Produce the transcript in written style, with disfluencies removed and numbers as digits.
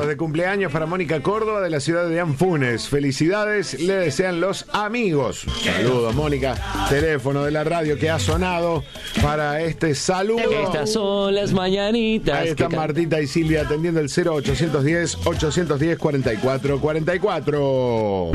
Saludos de cumpleaños para Mónica Córdoba de la ciudad de Anfunes. Felicidades, le desean los amigos. Saludos, Mónica. Teléfono de la radio que ha sonado para este saludo. Estas son las mañanitas. Ahí están Martita y Silvia atendiendo el 0810 810 4444.